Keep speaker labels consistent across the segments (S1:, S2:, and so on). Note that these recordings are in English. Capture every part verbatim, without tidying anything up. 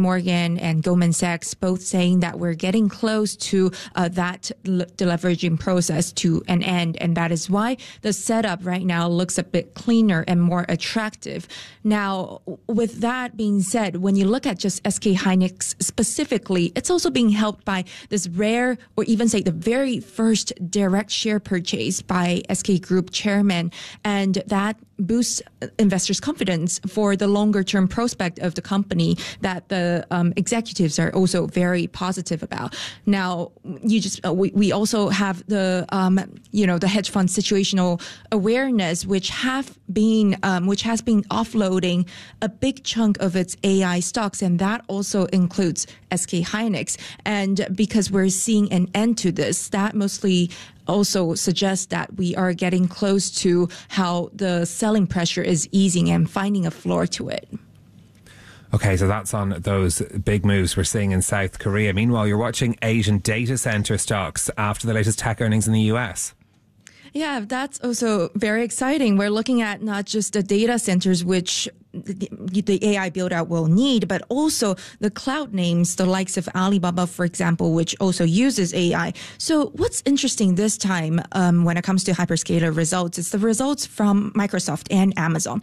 S1: Morgan and Goldman Sachs both saying that we're getting close to uh, that l- deleveraging process to an end. And that is why the setup right now looks a bit cleaner and more attractive. Now, with that being said, when you look at just S K Hynix specifically, it's also being helped by this rare, or even say the very first direct share purchase by S K Group chairman. And that boosts investors' confidence for the longer term prospect of the company that the um, executives are also very positive about. Now, you just uh, we, we also have the um, you know the hedge fund situational awareness, which have been um, which has been offloading a big chunk of its A I stocks, and that also includes S K Hynix. And because we're seeing an end to this, that mostly also suggests that we are getting close to how the selling pressure is easing and finding a floor to it.
S2: Okay, so that's on those big moves we're seeing in South Korea. Meanwhile, you're watching Asian data center stocks after the latest tech earnings in the U S.
S1: Yeah, that's also very exciting. We're looking at not just the data centers, which the, the A I build out will need, but also the cloud names, the likes of Alibaba, for example, which also uses A I. So what's interesting this time um, when it comes to hyperscaler results is the results from Microsoft and Amazon.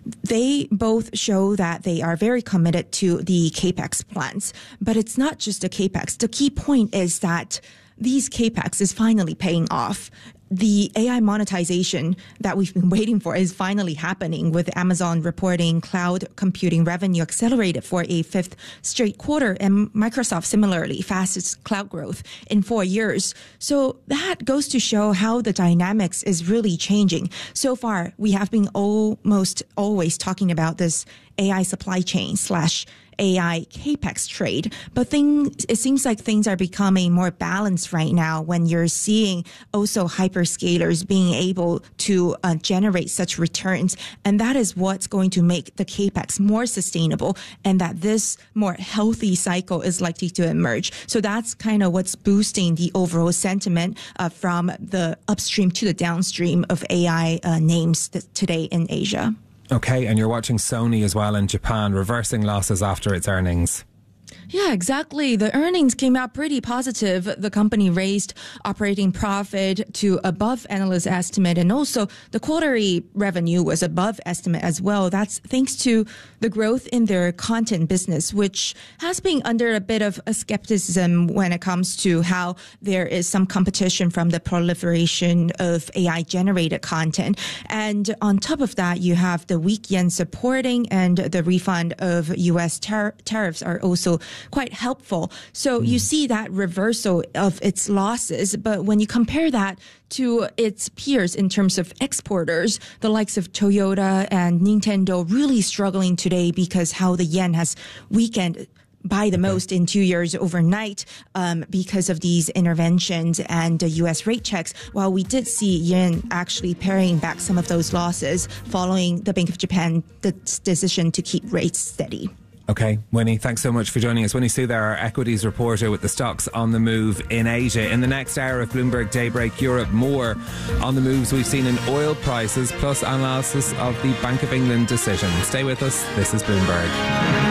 S1: They both show that they are very committed to the CAPEX plans, but it's not just the CAPEX. The key point is that these CAPEX is finally paying off. The A I monetization that we've been waiting for is finally happening, with Amazon reporting cloud computing revenue accelerated for a fifth straight quarter, and Microsoft similarly fastest cloud growth in four years. So that goes to show how the dynamics is really changing. So far, we have been almost always talking about this A I supply chain slash A I CAPEX trade, but things, it seems like things are becoming more balanced right now when you're seeing also hyperscalers being able to uh, generate such returns. And that is what's going to make the CAPEX more sustainable, and that this more healthy cycle is likely to emerge. So that's kind of what's boosting the overall sentiment uh, from the upstream to the downstream of A I uh, names th- today in Asia.
S2: Okay, and you're watching Sony as well in Japan, reversing losses after its earnings.
S1: Yeah, exactly. The earnings came out pretty positive. The company raised operating profit to above analyst estimate, and also the quarterly revenue was above estimate as well. That's thanks to the growth in their content business, which has been under a bit of a skepticism when it comes to how there is some competition from the proliferation of A I generated content. And on top of that, you have the weak yen supporting, and the refund of U S tar- tariffs are also quite helpful. So mm. you see that reversal of its losses. But when you compare that to its peers in terms of exporters, the likes of Toyota and Nintendo really struggling today because how the yen has weakened by the okay. most in two years overnight um, because of these interventions and the U S rate checks, while we did see yen actually paring back some of those losses following the Bank of Japan's decision to keep rates steady.
S2: Okay, Winnie, thanks so much for joining us. Winnie Su there, our equities reporter with the stocks on the move in Asia. In the next hour of Bloomberg Daybreak Europe, more on the moves we've seen in oil prices, plus analysis of the Bank of England decision. Stay with us. This is Bloomberg.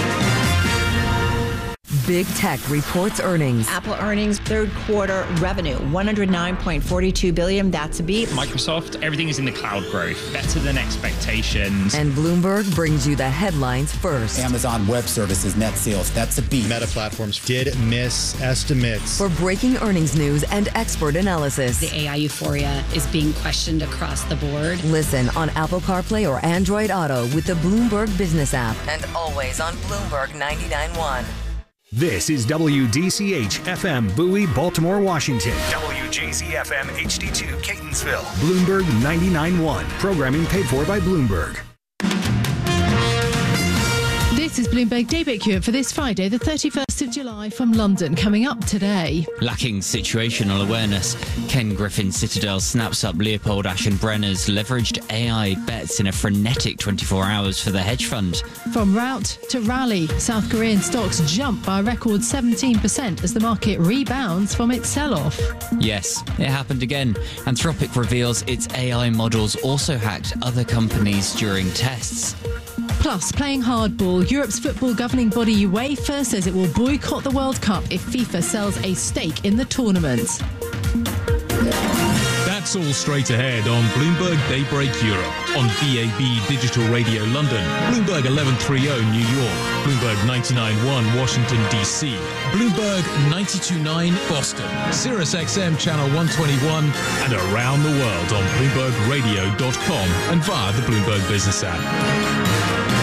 S3: Big Tech reports earnings.
S4: Apple earnings, third quarter revenue, one hundred nine point four two billion dollars. That's a beat.
S5: Microsoft, everything is in the cloud growth, better than expectations.
S3: And Bloomberg brings you the headlines first.
S6: Amazon Web Services net sales, that's a beat.
S7: Meta Platforms did miss estimates.
S3: For breaking earnings news and expert analysis.
S8: The A I euphoria is being questioned across the board.
S3: Listen on Apple CarPlay or Android Auto with the Bloomberg Business app. And always on Bloomberg ninety-nine point one.
S9: This is W D C H F M Bowie, Baltimore, Washington. W J Z F M H D two, Catonsville. Bloomberg ninety-nine point one. Programming paid for by Bloomberg.
S10: This is Bloomberg Daybreak Europe for this Friday, the thirty-first of July, from London. Coming up today.
S11: Lacking situational awareness, Ken Griffin Citadel snaps up Leopold Aschenbrenner's leveraged A I bets in a frenetic twenty-four hours for the hedge fund.
S10: From rout to rally, South Korean stocks jump by a record seventeen percent as the market rebounds from its sell-off.
S11: Yes, it happened again. Anthropic reveals its A I models also hacked other companies during tests.
S10: Plus, playing hardball, Europe's football governing body UEFA says it will boycott the World Cup if FIFA sells a stake in the tournament.
S12: That's all straight ahead on Bloomberg Daybreak Europe, on B A B Digital Radio London, Bloomberg eleven thirty New York, Bloomberg ninety-nine point one Washington D C, Bloomberg ninety-two point nine Boston, Sirius X M Channel one twenty-one, and around the world on Bloomberg Radio dot com and via the Bloomberg Business app.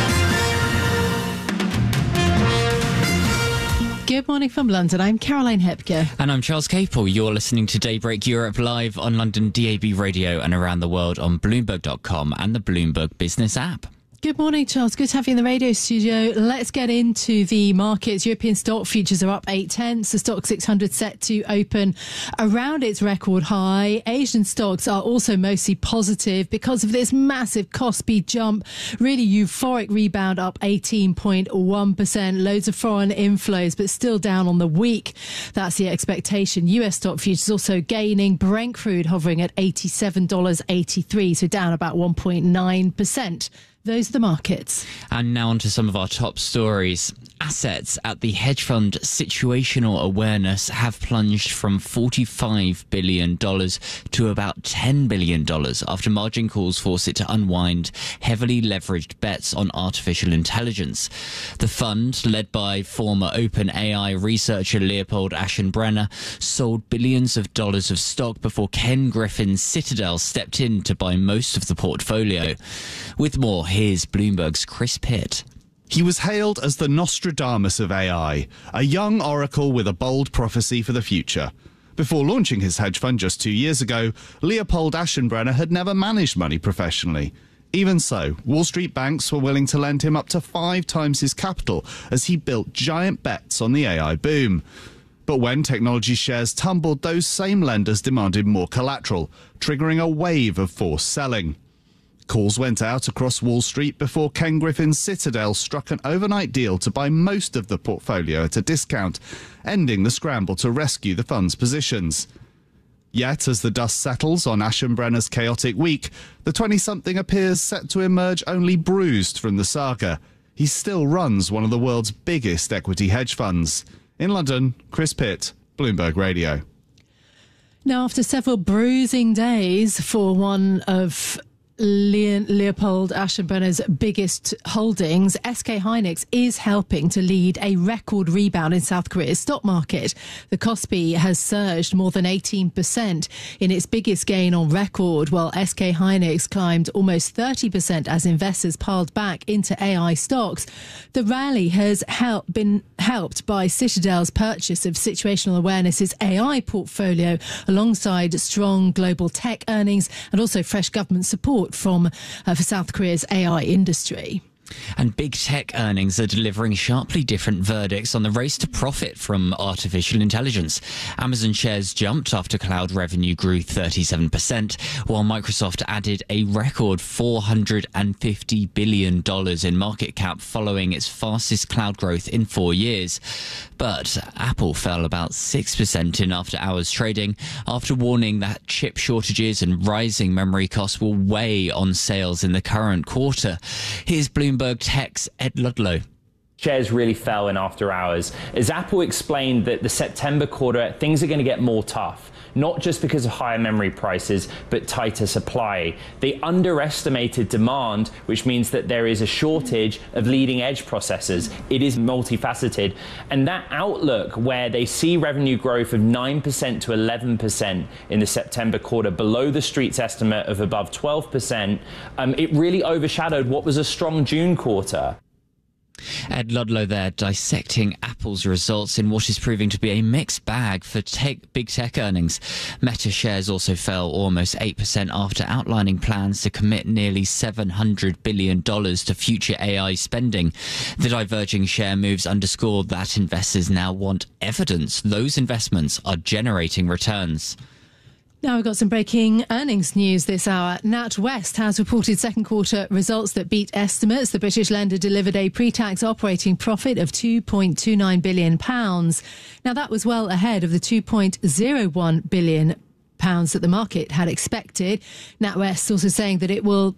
S10: Good morning from London. I'm Caroline Hepker.
S11: And I'm Charles Capel. You're listening to Daybreak Europe live on London D A B Radio and around the world on Bloomberg dot com and the Bloomberg Business app.
S10: Good morning, Charles. Good to have you in the radio studio. Let's get into the markets. European stock futures are up eight tenths. The stock six hundred set to open around its record high. Asian stocks are also mostly positive because of this massive Kospi jump. Really euphoric rebound, up eighteen point one percent. Loads of foreign inflows, but still down on the week. That's the expectation. U S stock futures also gaining. Brent crude hovering at eighty-seven dollars and eighty-three cents, so down about one point nine percent. Those are the markets.
S11: And now on to some of our top stories. Assets at the hedge fund Situational Awareness have plunged from forty-five billion dollars to about ten billion dollars after margin calls force it to unwind heavily leveraged bets on artificial intelligence. The fund, led by former OpenAI researcher Leopold Aschenbrenner, sold billions of dollars of stock before Ken Griffin's Citadel stepped in to buy most of the portfolio. With more, here's Bloomberg's Chris Pitt.
S13: He was hailed as the Nostradamus of A I, a young oracle with a bold prophecy for the future. Before launching his hedge fund just two years ago, Leopold Aschenbrenner had never managed money professionally. Even so, Wall Street banks were willing to lend him up to five times his capital as he built giant bets on the A I boom. But when technology shares tumbled, those same lenders demanded more collateral, triggering a wave of forced selling. Calls went out across Wall Street before Ken Griffin's Citadel struck an overnight deal to buy most of the portfolio at a discount, ending the scramble to rescue the fund's positions. Yet, as the dust settles on Aschenbrenner's chaotic week, the twenty-something appears set to emerge only bruised from the saga. He still runs one of the world's biggest equity hedge funds. In London, Chris Pitt, Bloomberg Radio.
S10: Now, after several bruising days for one of Le- Leopold Aschenbrenner's biggest holdings, S K Hynix is helping to lead a record rebound in South Korea's stock market. The Kospi has surged more than eighteen percent in its biggest gain on record, while S K Hynix climbed almost thirty percent as investors piled back into A I stocks. The rally has help, been helped by Citadel's purchase of Situational Awareness's A I portfolio, alongside strong global tech earnings and also fresh government support from uh, for South Korea's A I industry.
S11: And big tech earnings are delivering sharply different verdicts on the race to profit from artificial intelligence. Amazon shares jumped after cloud revenue grew thirty-seven percent, while Microsoft added a record four hundred fifty billion dollars in market cap following its fastest cloud growth in four years. But Apple fell about six percent in after-hours trading after warning that chip shortages and rising memory costs will weigh on sales in the current quarter. Here's Bloomberg Bloomberg Tech's Ed Ludlow.
S14: Shares really fell in after hours as Apple explained that the September quarter, things are going to get more tough, not just because of higher memory prices, but tighter supply. They underestimated demand, which means that there is a shortage of leading edge processors. It is multifaceted. And that outlook, where they see revenue growth of nine percent to eleven percent in the September quarter, below the street's estimate of above twelve percent, um, it really overshadowed what was a strong June quarter.
S11: Ed Ludlow there dissecting Apple's results in what is proving to be a mixed bag for tech, big tech earnings. Meta shares also fell almost eight percent after outlining plans to commit nearly seven hundred billion dollars to future A I spending. The diverging share moves underscore that investors now want evidence those investments are generating returns.
S10: Now we've got some breaking earnings news this hour. NatWest has reported second quarter results that beat estimates. The British lender delivered a pre-tax operating profit of two point two nine billion pounds. Now that was well ahead of the two point oh one billion pounds that the market had expected. NatWest also saying that it will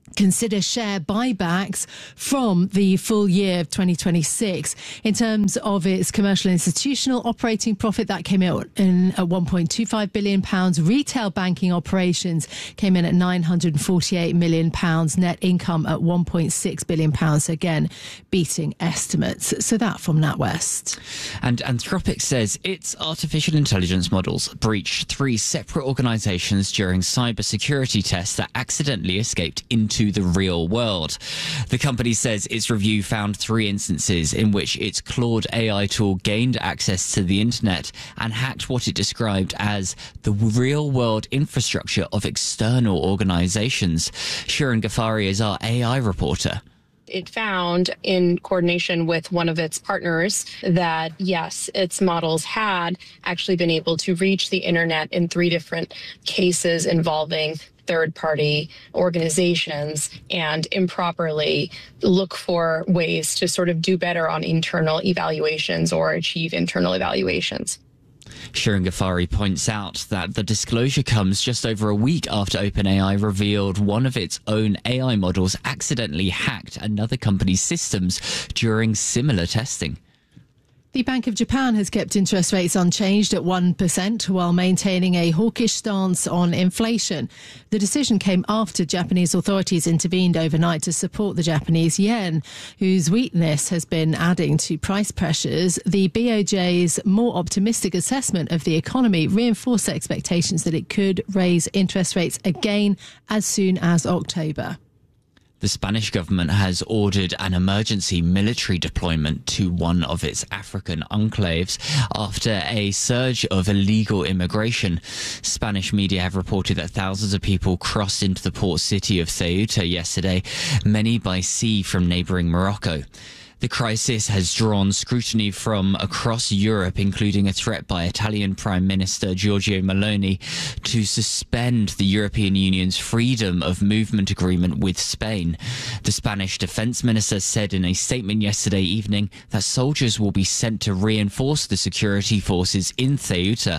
S10: consider share buybacks from the full year of twenty twenty-six. In terms of its commercial institutional operating profit, that came out in at one point two five billion pounds. Retail banking operations came in at nine hundred forty-eight million pounds. Net income at one point six billion pounds, again beating estimates. So that from NatWest.
S11: And Anthropic says its artificial intelligence models breached three separate organisations during cybersecurity tests that accidentally escaped into the real world. The company says its review found three instances in which its Claude A I tool gained access to the internet and hacked what it described as the real-world infrastructure of external organisations. Shirin Ghaffari is our A I reporter.
S15: It found, in coordination with one of its partners, that yes, its models had actually been able to reach the internet in three different cases involving third-party organizations and improperly look for ways to sort of do better on internal evaluations or achieve internal evaluations.
S11: Shirin Ghaffari points out that the disclosure comes just over a week after OpenAI revealed one of its own A I models accidentally hacked another company's systems during similar testing.
S10: The Bank of Japan has kept interest rates unchanged at one percent while maintaining a hawkish stance on inflation. The decision came after Japanese authorities intervened overnight to support the Japanese yen, whose weakness has been adding to price pressures. The B O J's more optimistic assessment of the economy reinforced expectations that it could raise interest rates again as soon as October.
S11: The Spanish government has ordered an emergency military deployment to one of its African enclaves after a surge of illegal immigration. Spanish media have reported that thousands of people crossed into the port city of Ceuta yesterday, many by sea from neighbouring Morocco. The crisis has drawn scrutiny from across Europe, including a threat by Italian Prime Minister Giorgia Meloni to suspend the European Union's freedom of movement agreement with Spain. The Spanish Defence Minister said in a statement yesterday evening that soldiers will be sent to reinforce the security forces in Ceuta.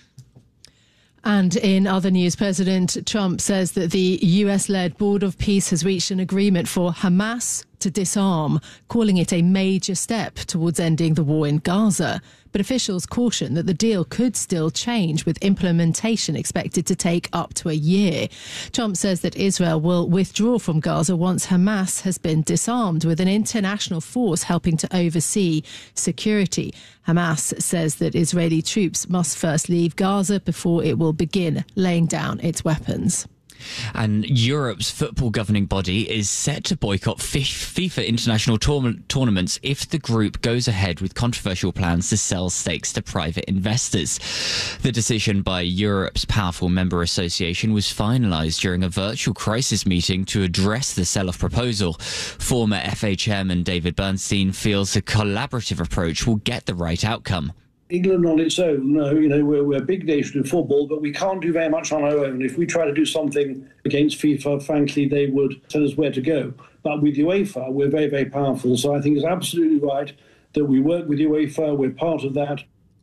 S10: And in other news, President Trump says that the U S-led Board of Peace has reached an agreement for Hamas to disarm, calling it a major step towards ending the war in Gaza. But officials caution that the deal could still change, with implementation expected to take up to a year. Trump says that Israel will withdraw from Gaza once Hamas has been disarmed, with an international force helping to oversee security. Hamas says that Israeli troops must first leave Gaza before it will begin laying down its weapons.
S11: And Europe's football governing body is set to boycott FIFA international tour- tournaments if the group goes ahead with controversial plans to sell stakes to private investors. The decision by Europe's powerful member association was finalised during a virtual crisis meeting to address the sell-off proposal. Former F A chairman David Bernstein feels a collaborative approach will get the right outcome.
S16: England on its own, uh, you know, we're, we're a big nation in football, but we can't do very much on our own. If we try to do something against FIFA, frankly, they would tell us where to go. But with UEFA, we're very, very powerful. So I think it's absolutely right that we work with UEFA. We're part of that.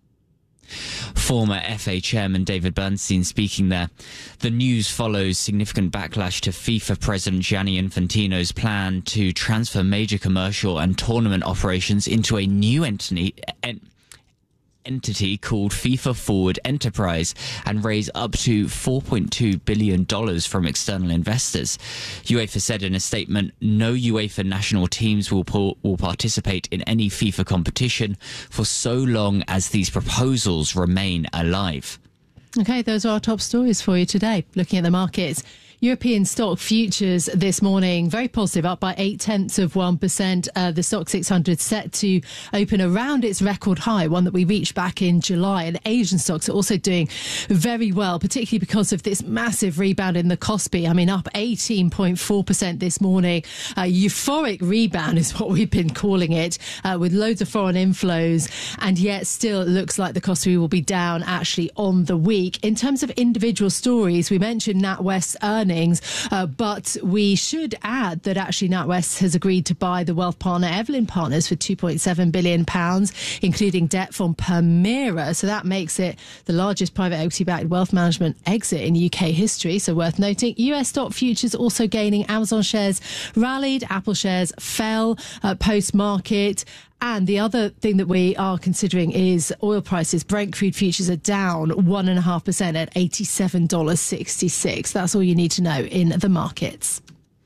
S11: Former F A chairman David Bernstein speaking there. The news follows significant backlash to FIFA President Gianni Infantino's plan to transfer major commercial and tournament operations into a new entity. En- entity called FIFA Forward Enterprise and raise up to four point two billion dollars from external investors. UEFA said in a statement, no UEFA national teams will, po- will participate in any FIFA competition for so long as these proposals remain alive.
S10: OK, those are our top stories for you today. Looking at the markets. European stock futures this morning, very positive, up by eight tenths of one percent. Uh, the stock six hundred set to open around its record high, one that we reached back in July. And Asian stocks are also doing very well, particularly because of this massive rebound in the Kospi. I mean, up eighteen point four percent this morning. Uh, euphoric rebound is what we've been calling it, uh, with loads of foreign inflows. And yet still it looks like the Kospi will be down actually on the week. In terms of individual stories, we mentioned NatWest earnings. earnings. Uh, but we should add that actually NatWest has agreed to buy the wealth partner Evelyn Partners for two point seven billion pounds, including debt from Permira. So that makes it the largest private equity-backed wealth management exit in U K history. So worth noting. U S stock futures also gaining. Amazon shares rallied, Apple shares fell uh, post-market. And the other thing that we are considering is oil prices. Brent crude futures are down one point five percent at eighty-seven dollars sixty-six. That's all you need to know in the markets.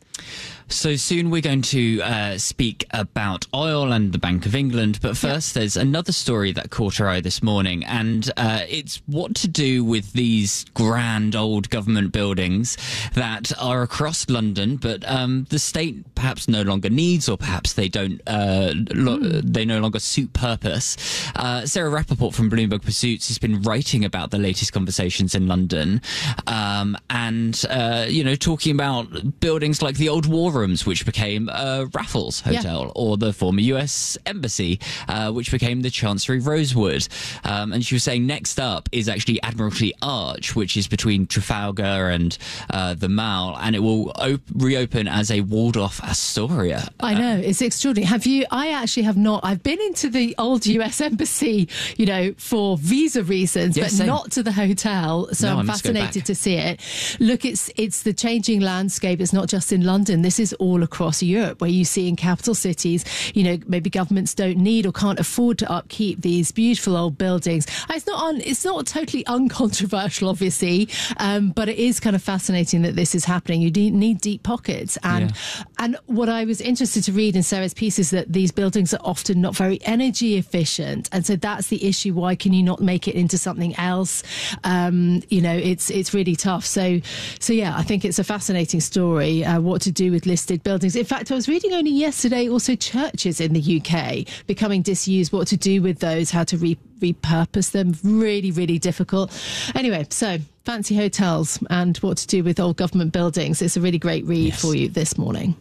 S11: So soon we're going to uh, speak about oil and the Bank of England. But first, yeah. there's another story that caught our eye this morning, and uh, it's what to do with these grand old government buildings that are across London, but um, the state perhaps no longer needs, or perhaps they don't, uh, lo- mm. they no longer suit purpose. Uh, Sarah Rappaport from Bloomberg Pursuits has been writing about the latest conversations in London, um, and, uh, you know, talking about buildings like the old War Rooms, which became uh, Raffles Hotel, yeah. or the former U S Embassy, uh, which became the Chancery Rosewood. Um, and she was saying next up is actually Admiralty Arch, which is between Trafalgar and uh, the Mall, and it will op- reopen as a walled-off Astoria.
S10: I know, it's extraordinary. Have you? I actually have not. I've been into the old U S Embassy, you know, for visa reasons, yeah, but same. not to the hotel. So no, I'm fascinated to see it. Look, it's it's the changing landscape. It's not just in London. This is all across Europe, where you see in capital cities, you know, maybe governments don't need or can't afford to upkeep these beautiful old buildings. It's not un, it's not totally uncontroversial, obviously, um, but it is kind of fascinating that this is happening. You need, need deep pockets. And yeah. and what I was interested to read in Sarah's piece is that these buildings are often not very energy efficient. And so that's the issue. Why can you not make it into something else? Um, you know, it's it's really tough. So, so yeah, I think it's a fascinating story, uh, what to do with listed buildings. In fact, I was reading only yesterday also churches in the U K becoming disused, what to do with those, how to re- repurpose them. Really, really difficult. Anyway, so fancy hotels and what to do with old government buildings. It's a really great read yes. for you this morning.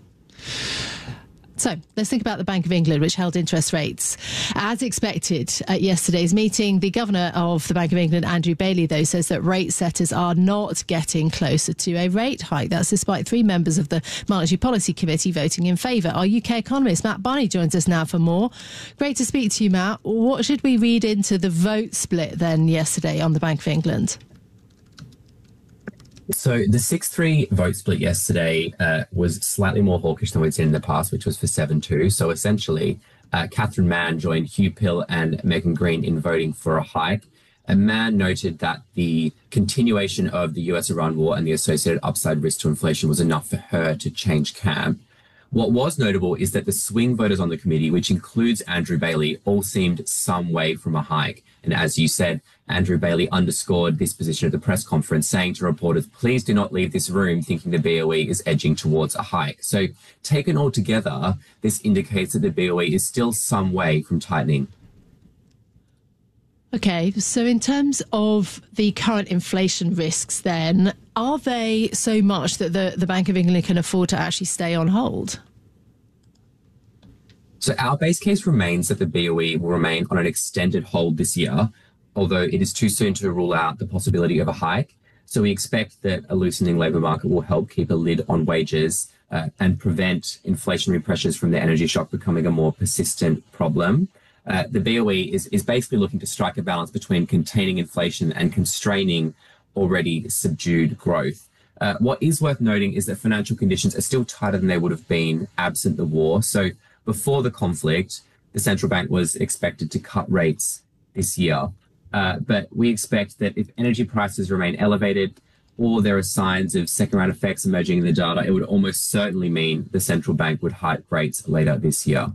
S10: So let's think about the Bank of England, which held interest rates as expected at yesterday's meeting. The governor of the Bank of England, Andrew Bailey, though, says that rate setters are not getting closer to a rate hike. That's despite three members of the Monetary Policy Committee voting in favour. Our U K economist, Matt Bunny, joins us now for more. Great to speak to you, Matt. What should we read into the vote split then yesterday on the Bank of England?
S17: So the six three vote split yesterday uh, was slightly more hawkish than we'd seen in the past, which was for seven two. So essentially, uh, Catherine Mann joined Hugh Pill and Megan Green in voting for a hike. And Mann noted that the continuation of the U S-Iran war and the associated upside risk to inflation was enough for her to change camp. What was notable is that the swing voters on the committee, which includes Andrew Bailey, all seemed some way from a hike. And as you said, Andrew Bailey underscored this position at the press conference, saying to reporters, please do not leave this room thinking the B O E is edging towards a hike. So taken all together, this indicates that the B O E is still some way from tightening.
S10: OK, so in terms of the current inflation risks, then, are they so much that the, the Bank of England can afford to actually stay on hold?
S17: So our base case remains that the B O E will remain on an extended hold this year, although it is too soon to rule out the possibility of a hike. So we expect that a loosening labour market will help keep a lid on wages uh, and prevent inflationary pressures from the energy shock becoming a more persistent problem. Uh, the B O E is, is basically looking to strike a balance between containing inflation and constraining already subdued growth. Uh, what is worth noting is that financial conditions are still tighter than they would have been absent the war. So before the conflict, the central bank was expected to cut rates this year. Uh, but we expect that if energy prices remain elevated or there are signs of second-round effects emerging in the data, it would almost certainly mean the central bank would hike rates later this year.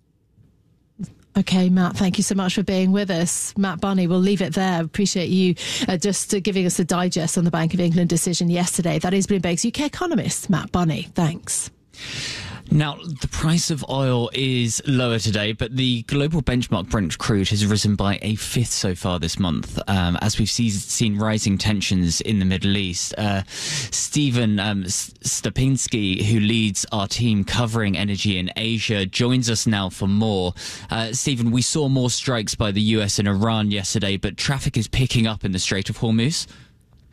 S10: OK, Matt, thank you so much for being with us. Matt Bunny, we'll leave it there. Appreciate you uh, just uh, giving us a digest on the Bank of England decision yesterday. That is Bloomberg's U K economist, Matt Bunny. Thanks.
S11: Now, the price of oil is lower today, but the global benchmark Brent crude has risen by a fifth so far this month, um, as we've see, seen rising tensions in the Middle East. Uh, Stephen um, Stepinski, who leads our team covering energy in Asia, joins us now for more. Uh, Stephen, we saw more strikes by the U S and Iran yesterday, but traffic is picking up in the Strait of Hormuz.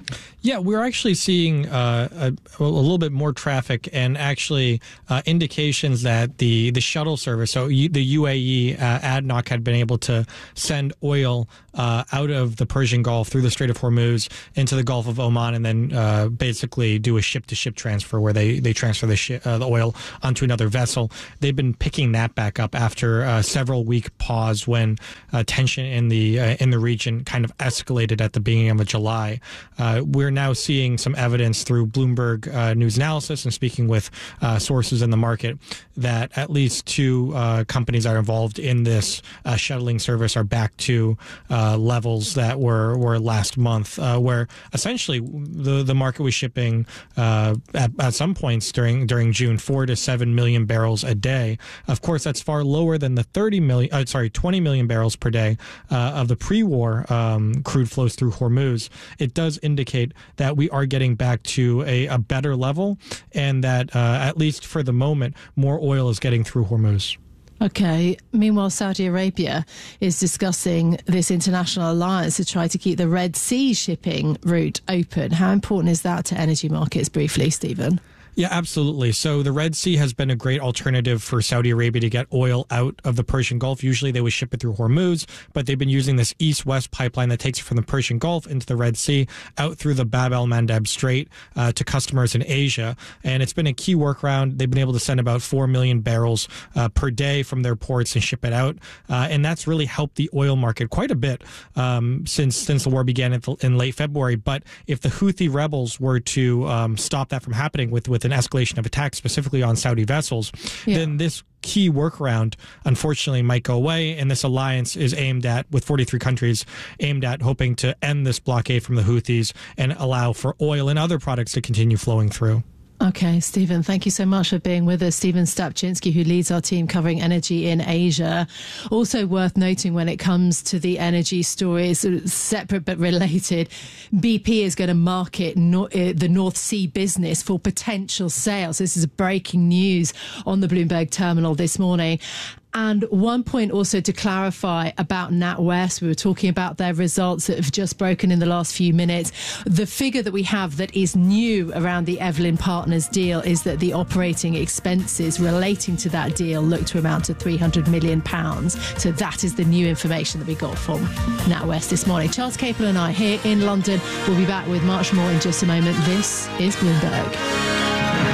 S18: Yeah, we're actually seeing uh, a, a little bit more traffic and actually uh, indications that the, the shuttle service, so U, the U A E, uh, A D N O C had been able to send oil uh, out of the Persian Gulf through the Strait of Hormuz into the Gulf of Oman and then uh, basically do a ship-to-ship transfer where they, they transfer the, shi- uh, the oil onto another vessel. They've been picking that back up after a several-week pause when uh, tension in the uh, in the region kind of escalated at the beginning of July. Uh, we're now seeing some evidence through Bloomberg uh, News Analysis and speaking with uh, sources in the market that at least two uh, companies that are involved in this uh, shuttling service are back to uh, levels that were, were last month, uh, where essentially the the market was shipping uh, at, at some points during during June four to seven million barrels a day. Of course, that's far lower than the thirty million, uh, sorry, twenty million barrels per day uh, of the pre-war um, crude flows through Hormuz. It does indicate that we are getting back to a, a better level and that, uh, at least for the moment, more oil is getting through Hormuz.
S10: Okay. Meanwhile, Saudi Arabia is discussing this international alliance to try to keep the Red Sea shipping route open. How important is that to energy markets, briefly, Stephen?
S18: Yeah, absolutely. So the Red Sea has been a great alternative for Saudi Arabia to get oil out of the Persian Gulf. Usually they would ship it through Hormuz, but they've been using this east-west pipeline that takes it from the Persian Gulf into the Red Sea, out through the Bab el-Mandeb Strait uh, to customers in Asia. And it's been a key workaround. They've been able to send about four million barrels uh, per day from their ports and ship it out. Uh, and that's really helped the oil market quite a bit um, since since the war began in, in late February. But if the Houthi rebels were to um, stop that from happening with, with an escalation of attacks specifically on Saudi vessels, yeah. then this key workaround, unfortunately, might go away. And this alliance is aimed at, with forty-three countries, aimed at hoping to end this blockade from the Houthis and allow for oil and other products to continue flowing through.
S10: Okay, Stephen, thank you so much for being with us. Stephen Stapczynski, who leads our team covering energy in Asia. Also worth noting when it comes to the energy story, separate but related, B P is going to market no, uh, the North Sea business for potential sales. This is breaking news on the Bloomberg terminal this morning. And one point also to clarify about NatWest, we were talking about their results that have just broken in the last few minutes. The figure that we have that is new around the Evelyn Partners deal is that the operating expenses relating to that deal look to amount to three hundred million pounds. So that is the new information that we got from NatWest this morning. Charles Capel and I here in London. We'll be back with much more in just a moment. This is Bloomberg.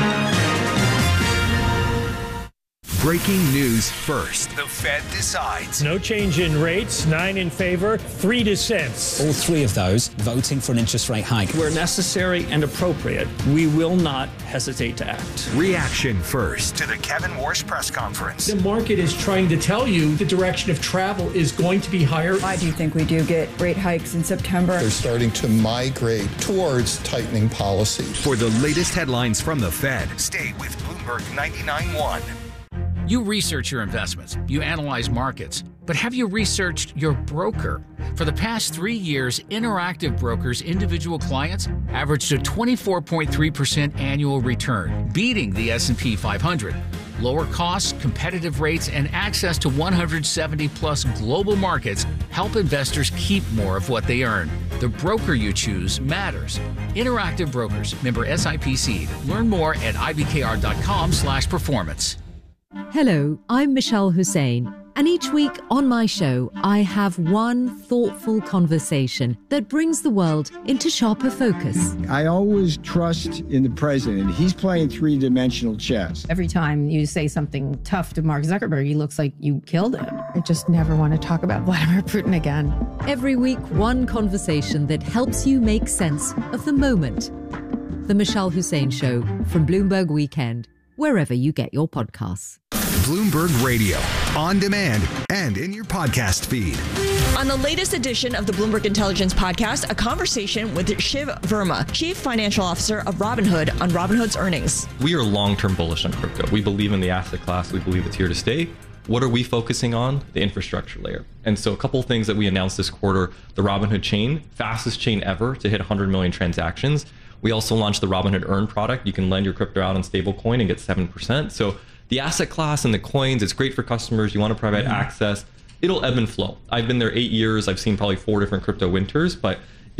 S19: Breaking news first. The Fed decides.
S20: No change in rates, nine in favor, three dissents.
S6: All three of those voting for an interest rate hike.
S21: Where necessary and appropriate, we will not hesitate to act.
S19: Reaction first to the Kevin Warsh press conference.
S20: The market is trying to tell you the direction of travel is going to be higher.
S22: I do think we do get rate hikes in September.
S23: They're starting to migrate towards tightening policy.
S19: For the latest headlines from the Fed, stay with Bloomberg ninety-nine point one.
S24: You research your investments, you analyze markets, but have you researched your broker? For the past three years, Interactive Brokers' individual clients averaged a twenty-four point three percent annual return, beating the S and P five hundred. Lower costs, competitive rates, and access to one hundred seventy plus global markets help investors keep more of what they earn. The broker you choose matters. Interactive Brokers, member S I P C. Learn more at I B K R dot com slash performance.
S25: Hello, I'm Michelle Hussein, and each week on my show, I have one thoughtful conversation that brings the world into sharper focus.
S26: I always trust in the president. He's playing three-dimensional chess.
S27: Every time you say something tough to Mark Zuckerberg, he looks like you killed him. I just never want to talk about Vladimir Putin again.
S25: Every week, one conversation that helps you make sense of the moment. The Michelle Hussein Show from Bloomberg Weekend, wherever you get your podcasts.
S19: Bloomberg Radio, on demand and in your podcast feed.
S28: On the latest edition of the Bloomberg Intelligence Podcast, a conversation with Shiv Verma, Chief Financial Officer of Robinhood, on Robinhood's earnings.
S29: We are long-term bullish on crypto. We believe in the asset class. We believe it's here to stay. What are we focusing on? The infrastructure layer. And so a couple of things that we announced this quarter, the Robinhood chain, fastest chain ever to hit one hundred million transactions. We also launched the Robinhood Earn product. You can lend your crypto out on stablecoin and get seven percent. So the asset class and the coins, it's great for customers. You want to provide mm-hmm. access. It'll ebb and flow. I've been there eight years. I've seen probably four different crypto winters, but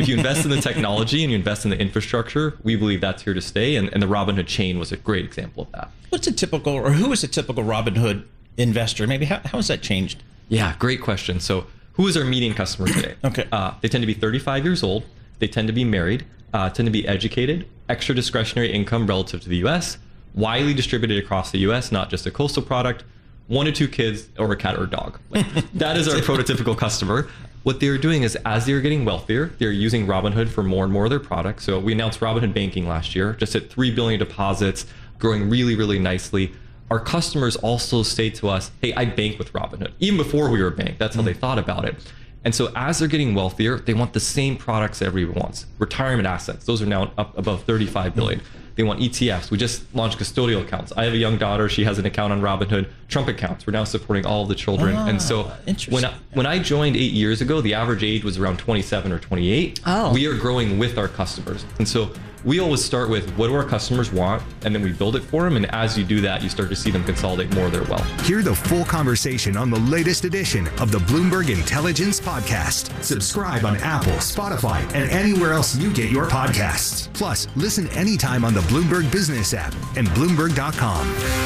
S29: if you invest in the technology and you invest in the infrastructure, we believe that's here to stay. And, and the Robinhood chain was a great example of that.
S1: What's a typical, or who is a typical Robinhood investor? Maybe how, how has that changed?
S29: Yeah, great question. So who is our median customer today?
S1: Okay.
S29: Uh, they tend to be thirty-five years old. They tend to be married, uh, tend to be educated, extra discretionary income relative to the U S, widely distributed across the U S, not just a coastal product, one to two kids or a cat or a dog. Like, that is our prototypical customer. What they're doing is, as they're getting wealthier, they're using Robinhood for more and more of their products. So we announced Robinhood Banking last year, just at three billion deposits, growing really, really nicely. Our customers also say to us, hey, I bank with Robinhood. Even before we were a bank, that's how they thought about it. And so as they're getting wealthier, they want the same products everyone wants. Retirement assets, those are now up above thirty-five billion. They want E T Fs. We just launched custodial accounts. I have a young daughter. She has an account on Robinhood. Trunk accounts. We're now supporting all of the children.
S1: Ah,
S29: and so when I, when I joined eight years ago, the average age was around twenty-seven or twenty-eight.
S28: Oh.
S29: We are growing with our customers. And so we always start with what do our customers want, and then we build it for them. And as you do that, you start to see them consolidate more of their wealth.
S19: Hear the full conversation on the latest edition of the Bloomberg Intelligence Podcast. Subscribe on Apple, Spotify, and anywhere else you get your podcasts. Plus, listen anytime on the Bloomberg Business app and Bloomberg dot com.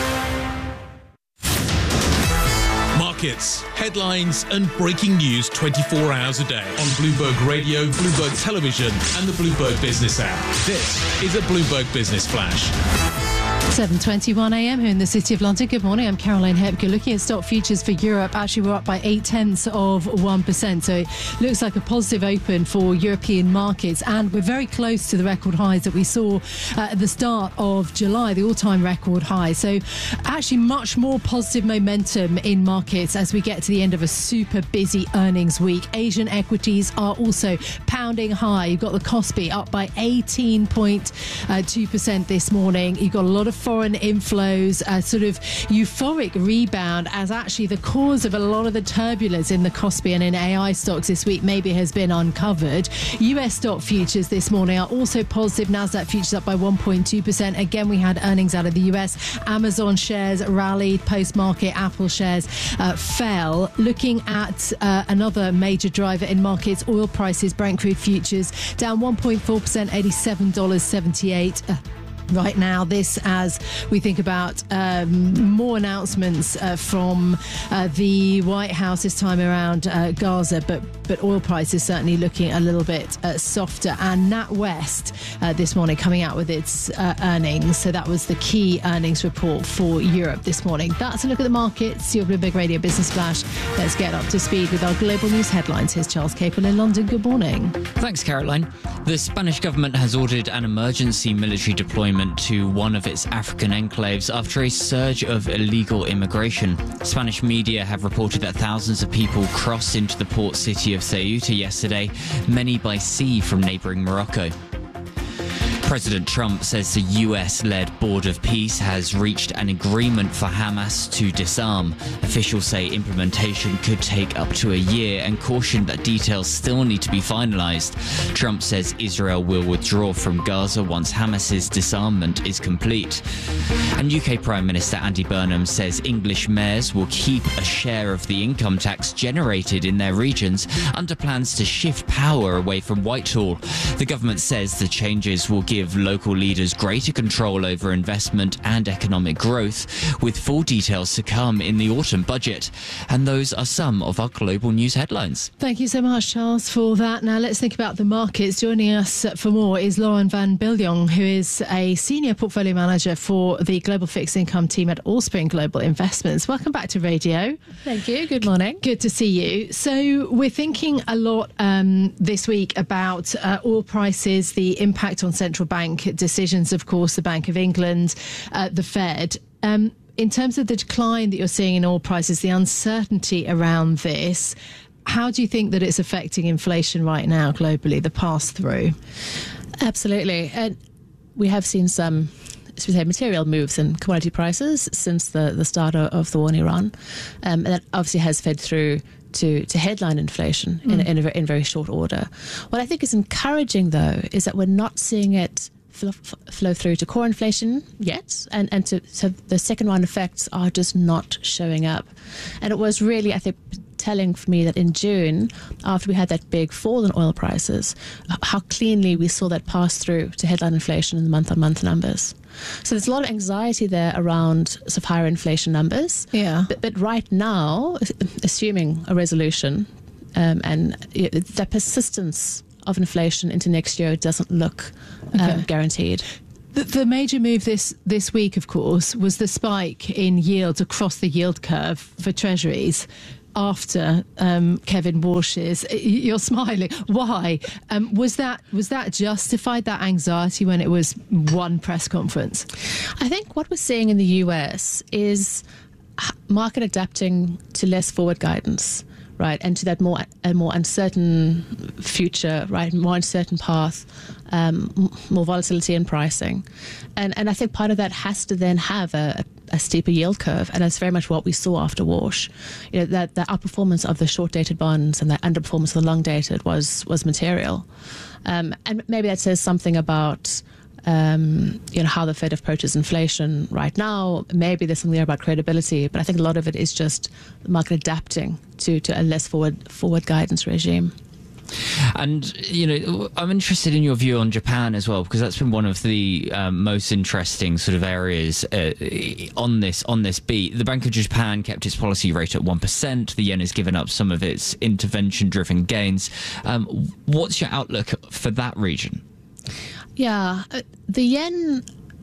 S2: Markets, headlines, and breaking news twenty-four hours a day on Bloomberg Radio, Bloomberg Television, and the Bloomberg Business app. This is a Bloomberg Business Flash.
S10: seven twenty-one a.m. here in the City of London. Good morning, I'm Caroline Hepker. Looking at stock futures for Europe, actually we're up by eight tenths of one percent. So it looks like a positive open for European markets. And we're very close to the record highs that we saw uh, at the start of July, the all-time record high. So actually much more positive momentum in markets as we get to the end of a super busy earnings week. Asian equities are also pounding high. You've got the Kospi up by eighteen point two percent this morning. You've got a lot of foreign inflows, a sort of euphoric rebound as actually the cause of a lot of the turbulence in the Kospi and in A I stocks this week maybe has been uncovered. U S stock futures this morning are also positive. Nasdaq futures up by one point two percent. Again, we had earnings out of the U S. Amazon shares rallied post-market. Apple shares uh, fell. Looking at uh, another major driver in markets, oil prices, Brent crude futures down one point four percent, eighty-seven dollars and seventy-eight cents. Uh, Right now, this as we think about um, more announcements uh, from uh, the White House this time around uh, Gaza, but but oil prices certainly looking a little bit uh, softer. And NatWest uh, this morning coming out with its uh, earnings. So that was the key earnings report for Europe this morning. That's a look at the markets. Your Bloomberg Radio Business Flash. Let's get up to speed with our global news headlines. Here's Charles Capel in London. Good morning.
S11: Thanks, Caroline. The Spanish government has ordered an emergency military deployment to one of its African enclaves after a surge of illegal immigration. Spanish media have reported that thousands of people crossed into the port city of Ceuta yesterday, many by sea from neighbouring Morocco. President Trump says the U S-led Board of Peace has reached an agreement for Hamas to disarm. Officials say implementation could take up to a year and caution that details still need to be finalized. Trump says Israel will withdraw from Gaza once Hamas's disarmament is complete. And U K Prime Minister Andy Burnham says English mayors will keep a share of the income tax generated in their regions under plans to shift power away from Whitehall. The government says the changes will give give local leaders greater control over investment and economic growth, with full details to come in the autumn budget. And those are some of our global news headlines.
S10: Thank you so much, Charles, for that. Now let's think about the markets. Joining us for more is Lauren van Biljong, who is a senior portfolio manager for the global fixed income team at Allspring Global Investments. Welcome back to radio.
S3: Thank you. Good morning.
S10: Good to see you. So we're thinking a lot um, this week about uh, oil prices, the impact on central bank decisions, of course, the Bank of England, uh, the Fed. Um, in terms of the decline that you're seeing in oil prices, the uncertainty around this, how do you think that it's affecting inflation right now globally, the pass-through?
S3: Absolutely. And we have seen some, as we say, material moves in commodity prices since the, the start of the war in Iran. Um, and that obviously has fed through to, to headline inflation mm. in, in, a, in very short order. What I think is encouraging, though, is that we're not seeing it flow, flow through to core inflation yet. And, and to, so the second round effects are just not showing up. And it was really, I think, telling for me that in June, after we had that big fall in oil prices, how cleanly we saw that pass through to headline inflation in the month-on-month numbers. So there's a lot of anxiety there around sort of higher inflation numbers.
S10: Yeah.
S3: But, but right now, assuming a resolution um, and the persistence of inflation into next year doesn't look um, okay. guaranteed.
S10: The, the major move this, this week, of course, was the spike in yields across the yield curve for treasuries after um, Kevin Walsh's. You're smiling. Why? Um, was that was that justified, that anxiety, when it was one press conference?
S3: I think what we're seeing in the U S is market adapting to less forward guidance. Right, and to that more a more uncertain future, right, more uncertain path, um, more volatility in pricing, and and I think part of that has to then have a, a steeper yield curve, and that's very much what we saw after Walsh. You know, that the outperformance of the short-dated bonds and the underperformance of the long-dated was was material, um, and maybe that says something about. Um, you know, how the Fed approaches inflation right now. Maybe there's something there about credibility, but I think a lot of it is just the market adapting to, to a less forward forward guidance regime.
S11: And, you know, I'm interested in your view on Japan as well, because that's been one of the um, most interesting sort of areas uh, on this on this beat. The Bank of Japan kept its policy rate at one percent. The yen has given up some of its intervention-driven gains. Um, what's your outlook for that region?
S3: Yeah, uh, the yen,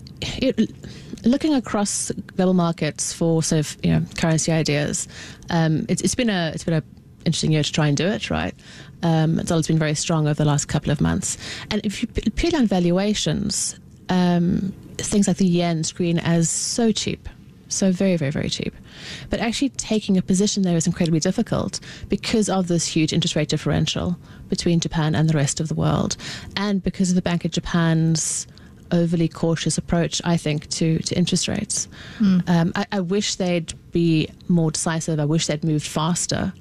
S3: it, looking across global markets for sort of, you know, currency ideas, um, it's, it's been a it's been a interesting year to try and do it, right? Um, the dollar's been very strong over the last couple of months. And if you peel down valuations, um, things like the yen screen as so cheap, so very, very, very cheap. But actually taking a position there is incredibly difficult because of this huge interest rate differential between Japan and the rest of the world, and because of the Bank of Japan's overly cautious approach, I think, to, to interest rates. Mm. Um, I, I wish they'd be more decisive. I wish they'd moved faster.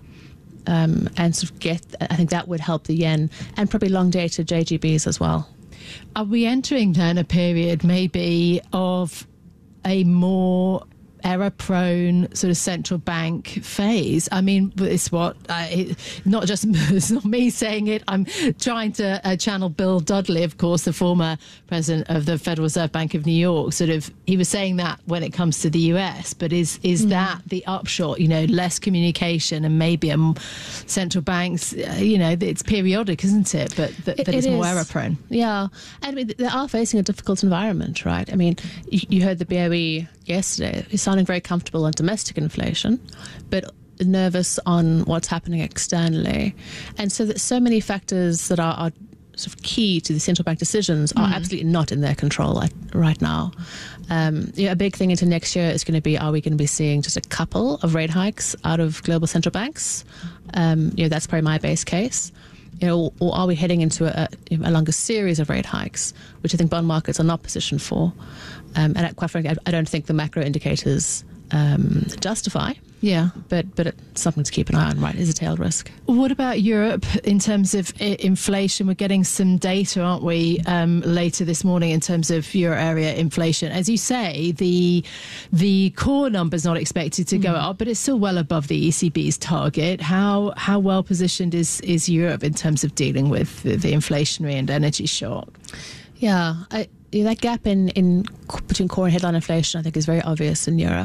S3: Um, and sort of get, I think that would help the yen and probably long-dated J G Bs as well.
S10: Are we entering then a period maybe of a more error-prone sort of central bank phase? I mean, it's what, uh, it, not just, it's not me saying it, I'm trying to uh, channel Bill Dudley, of course, the former president of the Federal Reserve Bank of New York. Sort of, he was saying that when it comes to the U S, but is is mm. that the upshot, you know, less communication and maybe a central banks, uh, you know, it's periodic, isn't it? But that, that it, it's it more error-prone.
S3: Yeah, and I mean, they are facing a difficult environment, right? I mean, you, you heard the B O E yesterday. He's sounding very comfortable on domestic inflation, but nervous on what's happening externally. And so that so many factors that are, are sort of key to the central bank decisions are mm. absolutely not in their control right now. Um, yeah, a big thing into next year is going to be, are we going to be seeing just a couple of rate hikes out of global central banks? Um, you know, that's probably my base case. You know, or are we heading into a, a longer series of rate hikes, which I think bond markets are not positioned for? Um, and quite frankly, I, I don't think the macro indicators um, justify.
S10: Yeah,
S3: but but it's something to keep an eye on, right? Is a tail risk.
S10: What about Europe in terms of I- inflation? We're getting some data, aren't we, um, later this morning in terms of euro area inflation. As you say, the the core number's not expected to go mm. up, but it's still well above the E C B's target. How how well positioned is is Europe in terms of dealing with the, the inflationary and energy shock?
S3: Yeah, I, yeah, that gap in, in between core and headline inflation, I think, is very obvious in Europe.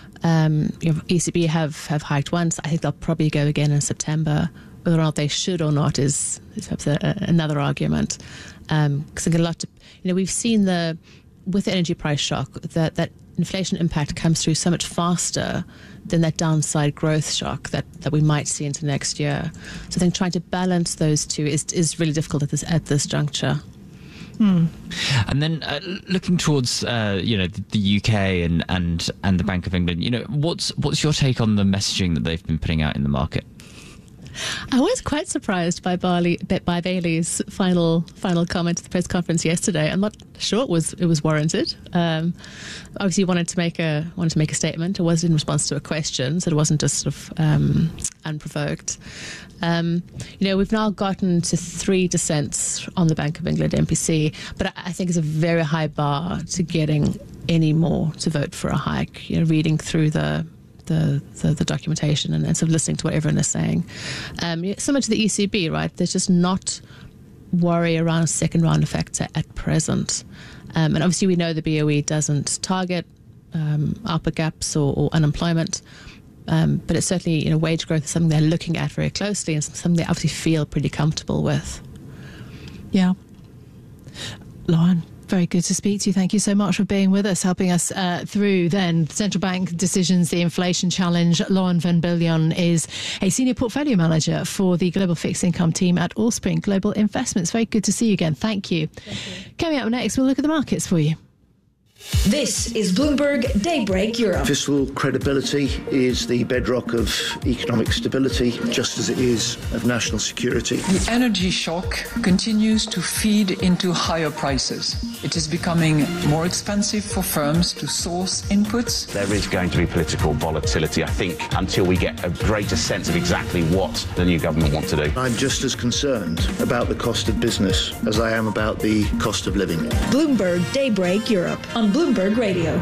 S3: Um, you know, E C B have, have hiked once. I think they'll probably go again in September. Whether or not they should or not is, is perhaps a, a, another argument. Because um, I think a lot, to, you know, we've seen the with the energy price shock that that inflation impact comes through so much faster than that downside growth shock that, that we might see into next year. So I think trying to balance those two is is really difficult at this at this juncture.
S11: Hmm. And then uh, looking towards, uh, you know, the, the U K and, and, and the Bank of England, you know, what's what's your take on the messaging that they've been putting out in the market?
S3: I was quite surprised by Barley, by Bailey's final final comment at the press conference yesterday. I'm not sure it was it was warranted. Um, obviously, he wanted to make a wanted to make a statement. It was in response to a question, so it wasn't just sort of um, unprovoked. Um, you know, we've now gotten to three dissents on the Bank of England M P C, but I, I think it's a very high bar to getting any more to vote for a hike. You know, reading through the the, the, the documentation and, and sort of listening to what everyone is saying. Um, similar to the E C B, right? There's just not worry around second round effects at, at present. Um, and obviously we know the B O E doesn't target um, output gaps or, or unemployment. Um, but it's certainly, you know, wage growth is something they're looking at very closely and something they obviously feel pretty comfortable with.
S10: Yeah. Lauren, very good to speak to you. Thank you so much for being with us, helping us uh, through then central bank decisions, the inflation challenge. Lauren Van Biljon is a senior portfolio manager for the global fixed income team at Allspring Global Investments. Very good to see you again. Thank you. Thank you. Coming up next, we'll look at the markets for you.
S28: This is Bloomberg Daybreak Europe.
S4: Fiscal credibility is the bedrock of economic stability, just as it is of national security.
S5: The energy shock continues to feed into higher prices. It is becoming more expensive for firms to source inputs.
S7: There is going to be political volatility, I think, until we get a greater sense of exactly what the new government wants to do.
S4: I'm just as concerned about the cost of business as I am about the cost of living.
S28: Bloomberg Daybreak Europe on Bloomberg Radio.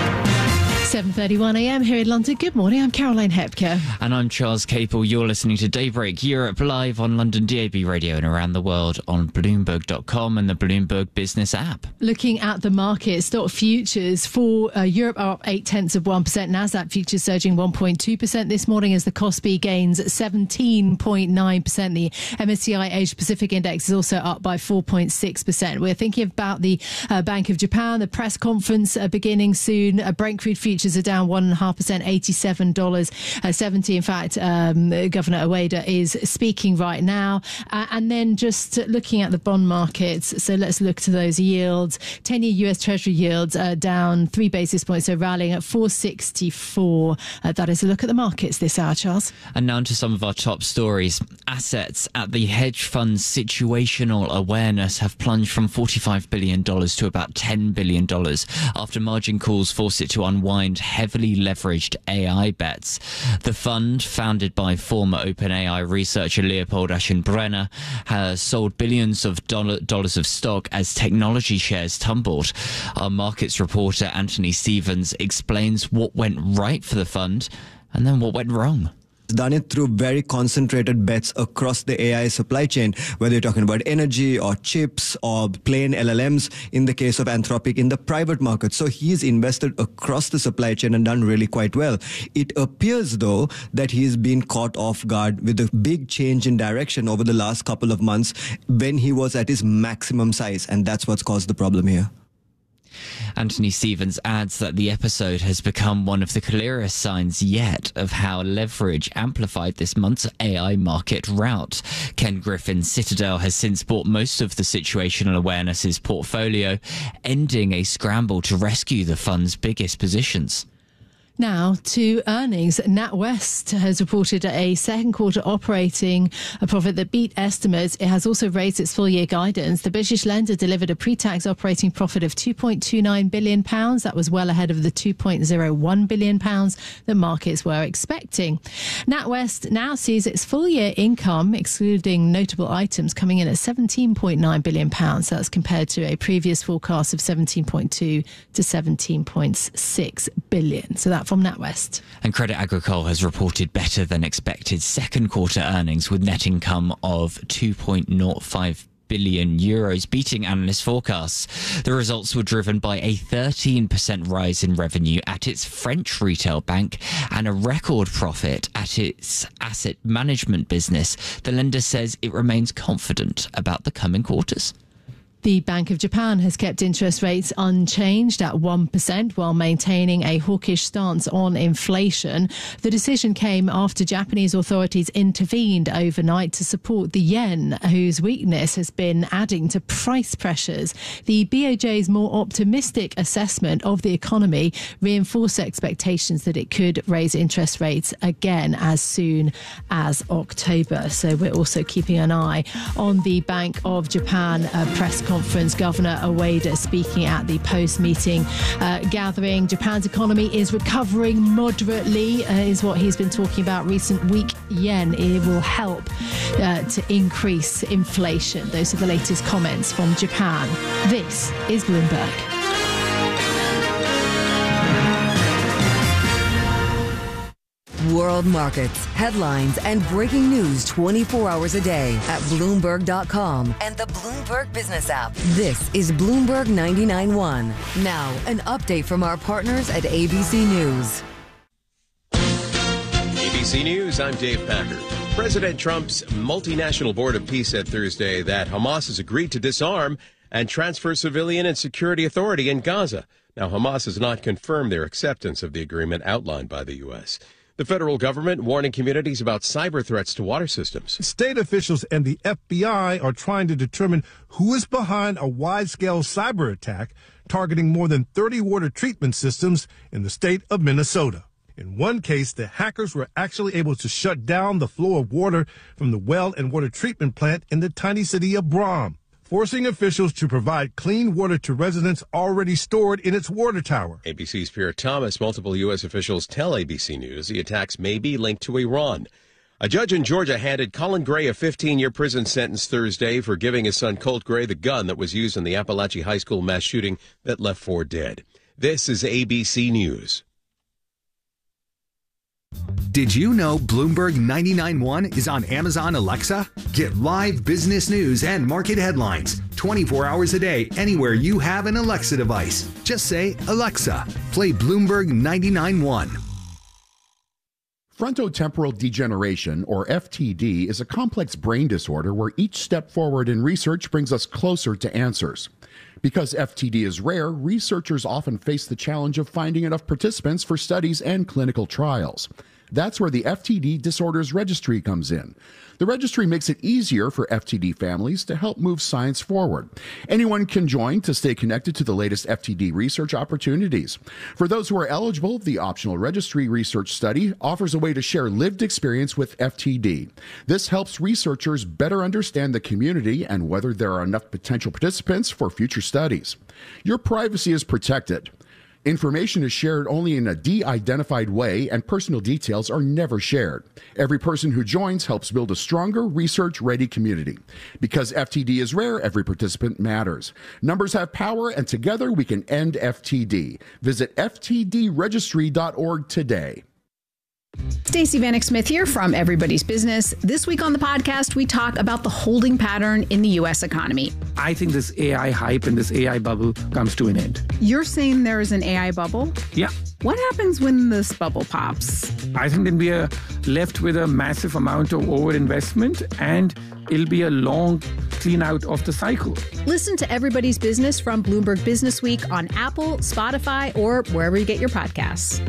S10: seven thirty-one a m here in London. Good morning, I'm Caroline Hepker.
S11: And I'm Charles Capel. You're listening to Daybreak Europe live on London D A B Radio and around the world on Bloomberg dot com and the Bloomberg Business app.
S10: Looking at the market, stock futures for uh, Europe are up eight tenths of one percent. Nasdaq futures surging one point two percent this morning as the Kospi gains seventeen point nine percent. The M S C I Asia Pacific Index is also up by four point six percent. We're thinking about the uh, Bank of Japan, the press conference uh, beginning soon. Uh, Brent crude futures are down one point five percent, eighty-seven dollars seventy. In fact, um, Governor Ueda is speaking right now. Uh, and then just looking at the bond markets, so let's look to those yields. ten-year U S Treasury yields are down three basis points, so rallying at four sixty-four. Uh, that is a look at the markets this hour, Charles.
S11: And now to some of our top stories. Assets at the hedge fund's situational awareness have plunged from forty-five billion dollars to about ten billion dollars after margin calls force it to unwind heavily leveraged A I bets. The fund, founded by former OpenAI researcher Leopold Aschenbrenner, has sold billions of dollar, dollars of stock as technology shares tumbled. Our markets reporter Anthony Stevens explains what went right for the fund and then what went wrong.
S8: Done it through very concentrated bets across the A I supply chain, whether you're talking about energy or chips or plain L L Ms in the case of Anthropic in the private market. So he's invested across the supply chain and done really quite well. It appears, though, that he's been caught off guard with a big change in direction over the last couple of months when he was at his maximum size. And that's what's caused the problem here.
S11: Anthony Stevens adds that the episode has become one of the clearest signs yet of how leverage amplified this month's A I market rout. Ken Griffin's Citadel has since bought most of the situational awareness's portfolio, ending a scramble to rescue the fund's biggest positions.
S10: Now to earnings. NatWest has reported a second quarter operating a profit that beat estimates. It has also raised its full year guidance. The British lender delivered a pre-tax operating profit of two point two nine billion pounds. That was well ahead of the two point oh one billion pounds that markets were expecting. NatWest now sees its full year income, excluding notable items, coming in at seventeen point nine billion pounds. That's compared to a previous forecast of seventeen point two to seventeen point six billion. So that from NatWest.
S11: And Credit Agricole has reported better than expected second quarter earnings with net income of two point oh five billion euros, beating analyst forecasts. The results were driven by a thirteen percent rise in revenue at its French retail bank and a record profit at its asset management business. The lender says it remains confident about the coming quarters.
S10: The Bank of Japan has kept interest rates unchanged at one percent while maintaining a hawkish stance on inflation. The decision came after Japanese authorities intervened overnight to support the yen, whose weakness has been adding to price pressures. The B O J's more optimistic assessment of the economy reinforced expectations that it could raise interest rates again as soon as October. So we're also keeping an eye on the Bank of Japan uh, press conference. Conference. Governor Ueda speaking at the post-meeting uh, gathering. Japan's economy is recovering moderately, uh, is what he's been talking about. Recent weak yen, it will help uh, to increase inflation. Those are the latest comments from Japan. This is Bloomberg.
S6: world markets, headlines, and breaking news twenty-four hours a day at Bloomberg dot com and the Bloomberg Business app. This is Bloomberg ninety-nine point one. Now, an update from our partners at A B C News.
S9: A B C News, I'm Dave Packard. President Trump's multinational board of peace said Thursday that Hamas has agreed to disarm and transfer civilian and security authority in Gaza. Now, Hamas has not confirmed their acceptance of the agreement outlined by the U S. The federal government warning communities about cyber threats to water systems.
S12: State officials and the F B I are trying to determine who is behind a wide-scale cyber attack targeting more than thirty water treatment systems in the state of Minnesota. In one case, the hackers were actually able to shut down the flow of water from the well and water treatment plant in the tiny city of Brom, forcing officials to provide clean water to residents already stored in its water tower.
S9: A B C's Pierre Thomas, multiple U S officials tell A B C News the attacks may be linked to Iran. A judge in Georgia handed Colin Gray a fifteen-year prison sentence Thursday for giving his son Colt Gray the gun that was used in the Appalachia High School mass shooting that left four dead. This is A B C News.
S19: Did you know Bloomberg ninety-nine point one is on Amazon Alexa? Get live business news and market headlines twenty-four hours a day anywhere you have an Alexa device. Just say, Alexa, play Bloomberg ninety-nine point one.
S13: Frontotemporal degeneration, or F T D, is a complex brain disorder where each step forward in research brings us closer to answers. Because F T D is rare, researchers often face the challenge of finding enough participants for studies and clinical trials. That's where the F T D Disorders Registry comes in. The registry makes it easier for F T D families to help move science forward. Anyone can join to stay connected to the latest F T D research opportunities. For those who are eligible, the optional registry research study offers a way to share lived experience with F T D. This helps researchers better understand the community and whether there are enough potential participants for future studies. Your privacy is protected. Information is shared only in a de-identified way, and personal details are never shared. Every person who joins helps build a stronger, research-ready community. Because F T D is rare, every participant matters. Numbers have power, and together we can end F T D. Visit F T D registry dot org today.
S14: Stacey Vanek Smith here from Everybody's Business. This week on the podcast, we talk about the holding pattern in the U S economy.
S15: I think this A I hype and this A I bubble comes to an end.
S14: You're saying there is an A I bubble?
S15: Yeah.
S14: What happens when this bubble pops?
S15: I think then we are left with a massive amount of overinvestment, and it'll be a long clean out of the cycle.
S14: Listen to Everybody's Business from Bloomberg Business Week on Apple, Spotify, or wherever you get your podcasts.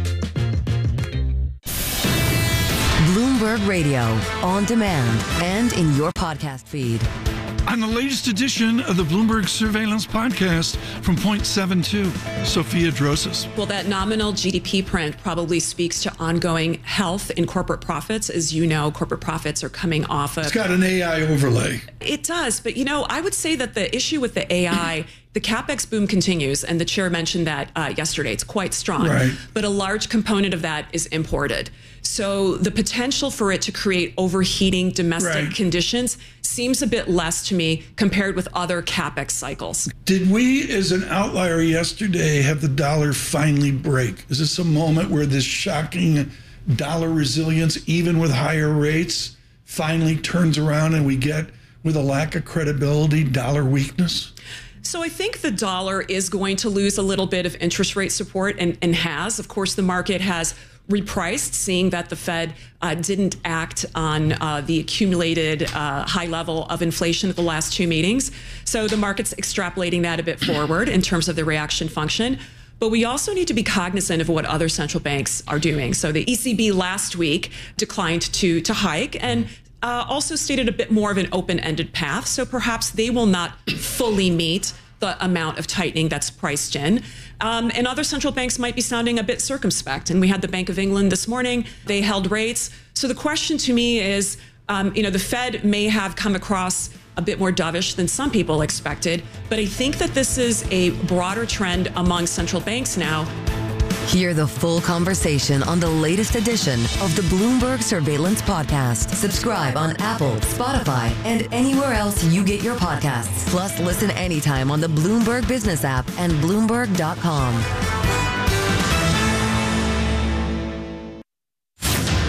S6: Bloomberg Radio, on demand and in your podcast feed.
S16: On the latest edition of the Bloomberg Surveillance Podcast from Point seven two, Sophia Drosas.
S17: Well, that nominal G D P print probably speaks to ongoing health in corporate profits. As you know, corporate profits are coming off of...
S16: It's got an A I overlay.
S17: It does. But, you know, I would say that the issue with the A I... The CapEx boom continues, and the chair mentioned that uh, yesterday. It's quite strong,
S16: right.
S17: But a large component of that is imported. So the potential for it to create overheating domestic
S16: right.
S17: conditions seems a bit less to me compared with other CapEx cycles.
S16: Did we, as an outlier yesterday, have the dollar finally break? Is this a moment where this shocking dollar resilience, even with higher rates, finally turns around and we get, with a lack of credibility, dollar weakness?
S17: So I think the dollar is going to lose a little bit of interest rate support, and, and has. Of course, the market has repriced, seeing that the Fed uh, didn't act on uh, the accumulated uh, high level of inflation at the last two meetings. So the market's extrapolating that a bit forward in terms of the reaction function. But we also need to be cognizant of what other central banks are doing. So the E C B last week declined to, to hike, and Uh, also stated a bit more of an open-ended path, so perhaps they will not fully meet the amount of tightening that's priced in. Um, and other central banks might be sounding a bit circumspect. And we had the Bank of England this morning. They held rates. So the question to me is, um, you know, the Fed may have come across a bit more dovish than some people expected, but I think that this is a broader trend among central banks now.
S6: Hear the full conversation on the latest edition of the Bloomberg Surveillance Podcast. Subscribe on Apple, Spotify, and anywhere else you get your podcasts. Plus, listen anytime on the Bloomberg Business app and Bloomberg dot com.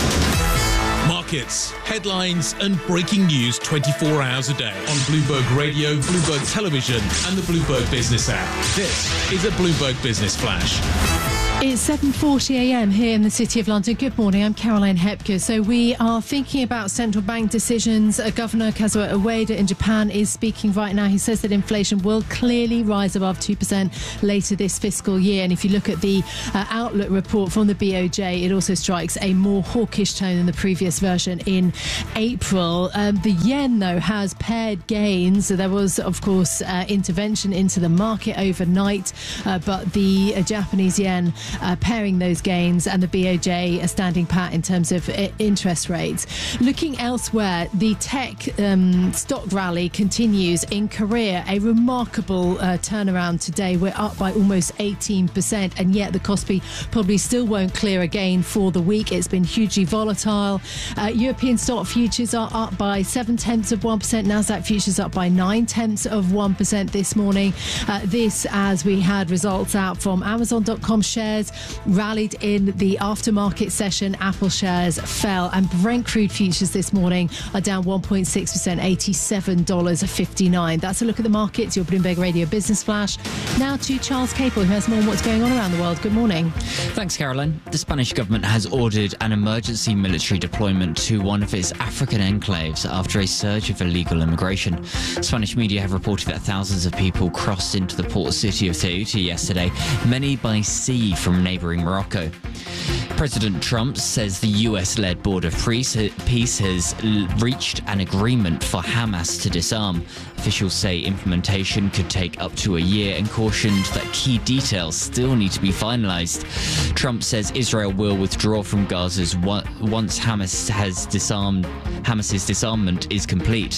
S2: Markets, headlines and breaking news twenty-four hours a day on Bloomberg Radio, Bloomberg Television and the Bloomberg Business app. This is a Bloomberg Business Flash.
S10: It's seven forty a m here in the City of London. Good morning, I'm Caroline Hepker. So we are thinking about central bank decisions. Uh, Governor Kazuo Ueda in Japan is speaking right now. He says that inflation will clearly rise above two percent later this fiscal year. And if you look at the uh, outlook report from the B O J, it also strikes a more hawkish tone than the previous version in April. Um, the yen, though, has pared gains. So there was, of course, uh, intervention into the market overnight, uh, but the uh, Japanese yen Uh, pairing those gains, and the B O J are standing pat in terms of uh, interest rates. Looking elsewhere, the tech um, stock rally continues in Korea. A remarkable uh, turnaround today. We're up by almost eighteen percent, and yet the Kospi probably still won't clear a gain for the week. It's been hugely volatile. Uh, European stock futures are up by seven tenths of one percent. Nasdaq futures up by nine tenths of one percent this morning. Uh, this as we had results out from Amazon dot com shares rallied in the aftermarket session. Apple shares fell, and Brent crude futures this morning are down one point six percent, eighty-seven dollars fifty-nine. That's a look at the markets. Your Bloomberg Radio Business Flash. Now to Charles Capel, who has more on what's going on around the world. Good morning.
S11: Thanks, Caroline. The Spanish government has ordered an emergency military deployment to one of its African enclaves after a surge of illegal immigration. Spanish media have reported that thousands of people crossed into the port city of Ceuta yesterday, many by sea from neighbouring Morocco. President Trump says the U S-led border peace has reached an agreement for Hamas to disarm. Officials say implementation could take up to a year and cautioned that key details still need to be finalised. Trump says Israel will withdraw from Gaza once Hamas has disarmed, Hamas's disarmament is complete.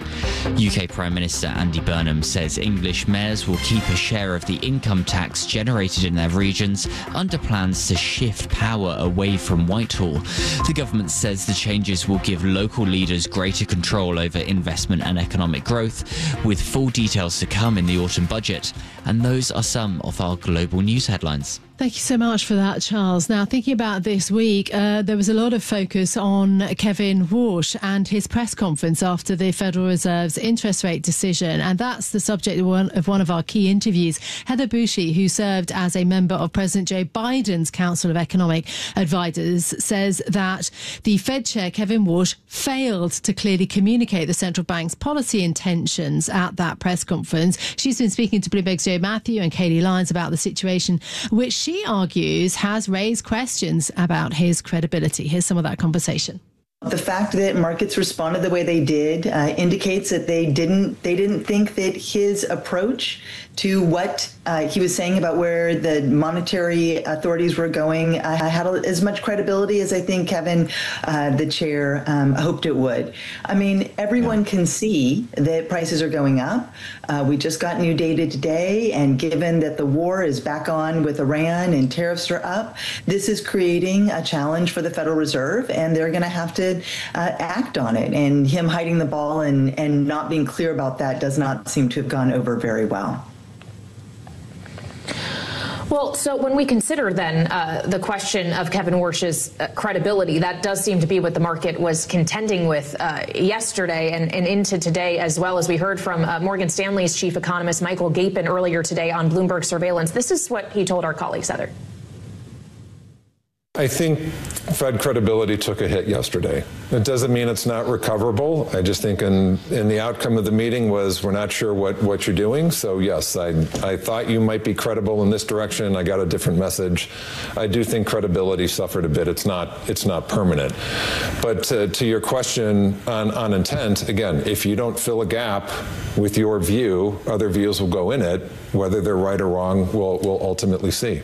S11: U K Prime Minister Andy Burnham says English mayors will keep a share of the income tax generated in their regions under plans to shift power away from Whitehall. The government says the changes will give local leaders greater control over investment and economic growth, with full details to come in the autumn budget. And those are some of our global news headlines.
S10: Thank you so much for that, Charles. Now, thinking about this week, uh, there was a lot of focus on Kevin Warsh and his press conference after the Federal Reserve's interest rate decision. And that's the subject of one of, one of our key interviews. Heather Bushey, who served as a member of President Joe Biden's Council of Economic Advisors, says that the Fed chair, Kevin Warsh, failed to clearly communicate the central bank's policy intentions at that press conference. She's been speaking to Bloomberg's Joe Matthew and Katie Lyons about the situation, which she argues has raised questions about his credibility. Here's some of that conversation.
S18: The fact that markets responded the way they did uh, indicates that they didn't they didn't think that his approach to what uh, he was saying about where the monetary authorities were going uh, had as much credibility as I think Kevin, uh, the chair, um, hoped it would. I mean, everyone can see that prices are going up. Uh, we just got new data today, and given that the war is back on with Iran and tariffs are up, this is creating a challenge for the Federal Reserve, and they're going to have to Uh, act on it. And him hiding the ball and, and not being clear about that does not seem to have gone over very well.
S20: Well, so when we consider then uh, the question of Kevin Warsh's uh, credibility, that does seem to be what the market was contending with uh, yesterday and, and into today, as well as we heard from uh, Morgan Stanley's chief economist, Michael Gapin, earlier today on Bloomberg Surveillance. This is what he told our colleagues, Heather.
S21: I think Fed credibility took a hit yesterday. It doesn't mean it's not recoverable. I just think in, in the outcome of the meeting was we're not sure what, what you're doing. So, yes, I, I thought you might be credible in this direction. I got a different message. I do think credibility suffered a bit. It's not, it's not permanent. But to, to your question on, on intent, again, if you don't fill a gap with your view, other views will go in it. Whether they're right or wrong, we'll, we'll ultimately see.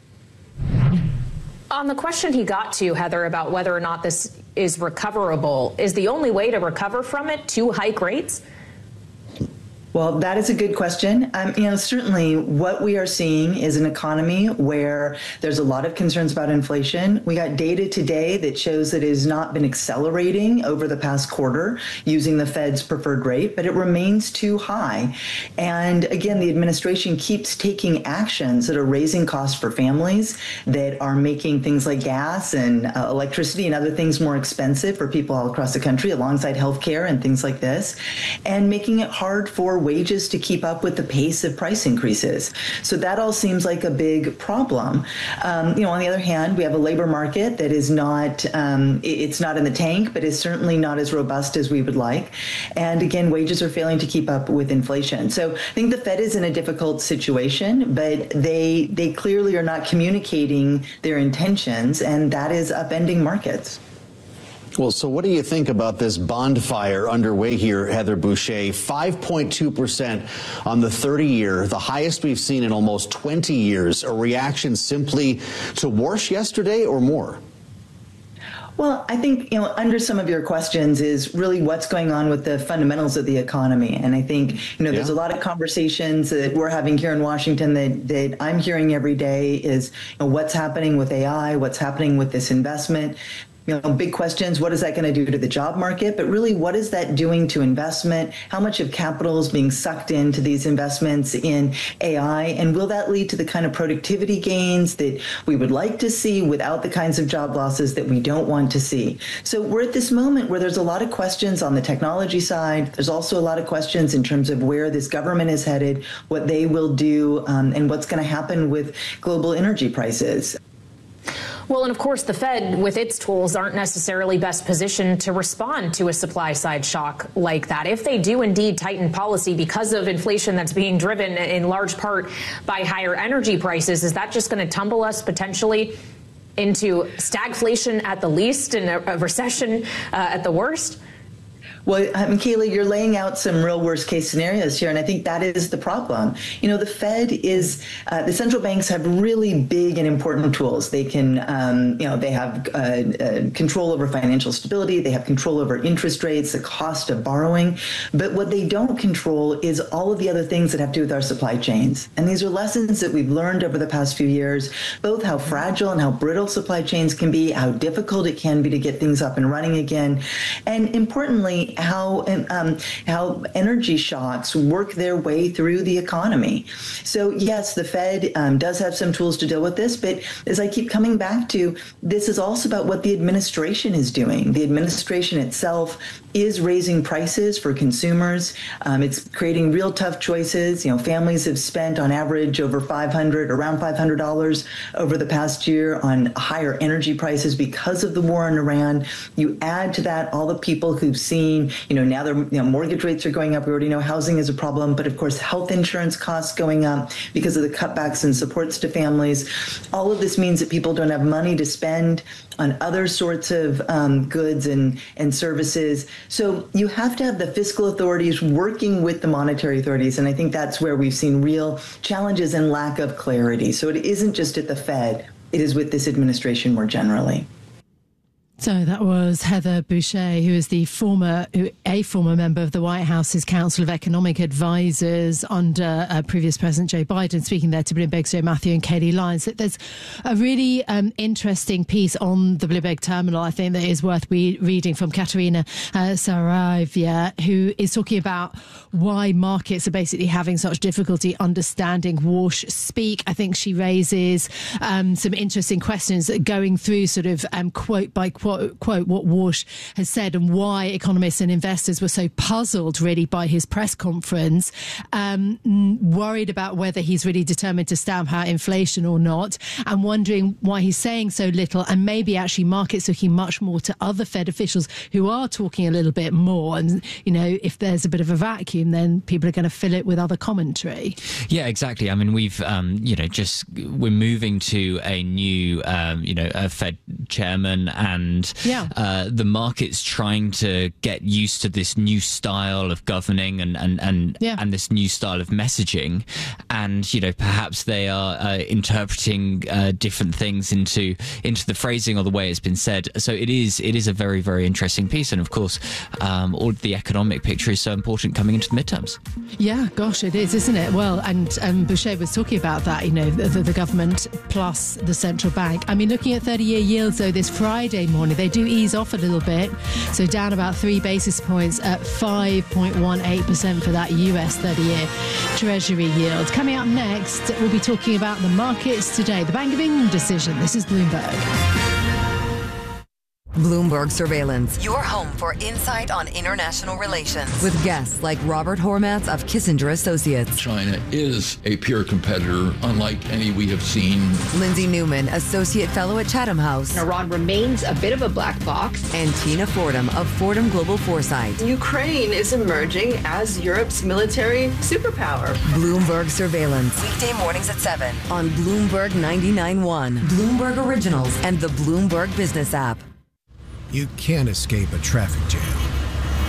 S20: On the question he got to, Heather, about whether or not this is recoverable, is the only way to recover from it to hike rates?
S18: Well, that is a good question. Um, you know, certainly what we are seeing is an economy where there's a lot of concerns about inflation. We got data today that shows that it has not been accelerating over the past quarter using the Fed's preferred rate, but it remains too high. And again, the administration keeps taking actions that are raising costs for families, that are making things like gas and uh, electricity and other things more expensive for people all across the country, alongside healthcare and things like this, and making it hard for wages to keep up with the pace of price increases. So that all seems like a big problem. Um, you know, on the other hand, we have a labor market that is not, um, it's not in the tank, but is certainly not as robust as we would like. And again, wages are failing to keep up with inflation. So I think the Fed is in a difficult situation, but they they clearly are not communicating their intentions, and that is upending markets.
S1: Well, so what do you think about this bond fire underway here, Heather Boushey? five point two percent on the thirty-year, the highest we've seen in almost twenty years. A reaction simply to Warsh yesterday or more?
S18: Well, I think, you know, under some of your questions is really what's going on with the fundamentals of the economy. And I think, you know, there's yeah. a lot of conversations that we're having here in Washington that, that I'm hearing every day is, you know, what's happening with A I, what's happening with this investment. You know, big questions, what is that going to do to the job market? But really, what is that doing to investment? How much of capital is being sucked into these investments in A I? And will that lead to the kind of productivity gains that we would like to see without the kinds of job losses that we don't want to see? So we're at this moment where there's a lot of questions on the technology side. There's also a lot of questions in terms of where this government is headed, what they will do, um, and what's going to happen with global energy prices.
S20: Well, and of course, the Fed, with its tools, aren't necessarily best positioned to respond to a supply side shock like that. If they do indeed tighten policy because of inflation that's being driven in large part by higher energy prices, is that just going to tumble us potentially into stagflation at the least and a, a recession uh, at the worst?
S18: Well, um, Kayla, you're laying out some real worst case scenarios here, and I think that is the problem. You know, the Fed is, uh, the central banks have really big and important tools. They can, um, you know, they have uh, uh, control over financial stability, they have control over interest rates, the cost of borrowing, but what they don't control is all of the other things that have to do with our supply chains. And these are lessons that we've learned over the past few years, both how fragile and how brittle supply chains can be, how difficult it can be to get things up and running again, and importantly, how um, how energy shocks work their way through the economy. So yes, the Fed um, does have some tools to deal with this, but as I keep coming back to, this is also about what the administration is doing. The administration itself is raising prices for consumers. Um, it's creating real tough choices. You know, families have spent on average over five hundred dollars, around five hundred dollars over the past year on higher energy prices because of the war in Iran. You add to that all the people who've seen, you know, now their you know, mortgage rates are going up. We already know housing is a problem, but of course, health insurance costs going up because of the cutbacks and supports to families. All of this means that people don't have money to spend on other sorts of um, goods and, and services. So you have to have the fiscal authorities working with the monetary authorities. And I think that's where we've seen real challenges and lack of clarity. So it isn't just at the Fed, it is with this administration more generally.
S10: So that was Heather Boushey, who is the former, a former member of the White House's Council of Economic Advisors under uh, previous President Joe Biden, speaking there to Bloomberg's Joe Matthew and Katie Lyons. There's a really um, interesting piece on the Bloomberg terminal, I think, that is worth re- reading from Katerina uh, Saravia, who is talking about why markets are basically having such difficulty understanding Warsh speak. I think she raises um, some interesting questions going through sort of um, quote by quote, quote what Warsh has said and why economists and investors were so puzzled really by his press conference, um, worried about whether he's really determined to stamp out inflation or not, and wondering why he's saying so little, and maybe actually markets looking much more to other Fed officials who are talking a little bit more. And, you know, if there's a bit of a vacuum, then people are going to fill it with other commentary.
S11: Yeah, exactly. I mean, we've, um, you know, just we're moving to a new, um, you know, a Fed chairman and and
S10: yeah.
S11: uh, the market's trying to get used to this new style of governing and and and,
S10: yeah.
S11: and this new style of messaging, and you know perhaps they are uh, interpreting uh, different things into into the phrasing or the way it's been said. So it is it is a very very interesting piece, and of course um, all the economic picture is so important coming into the midterms.
S10: Yeah, gosh, it is, isn't it? Well, and um, Boucher was talking about that, you know, the, the government plus the central bank. I mean, looking at thirty-year yields, though, this Friday morning, they do ease off a little bit. So down about three basis points at five point one eight percent for that U S thirty-year Treasury yield. Coming up next, we'll be talking about the markets today, the Bank of England decision. This is Bloomberg.
S6: Bloomberg Surveillance, your home for insight on international relations. With guests like Robert Hormats of Kissinger Associates.
S3: China is a peer competitor, unlike any we have seen.
S6: Lindsay Newman, Associate Fellow at Chatham House.
S5: Iran remains a bit of a black box.
S6: And Tina Fordham of Fordham Global Foresight.
S5: Ukraine is emerging as Europe's military superpower.
S6: Bloomberg Surveillance, weekday mornings at seven on Bloomberg ninety-nine point one, Bloomberg Originals, and the Bloomberg Business app.
S22: You can't escape a traffic jam.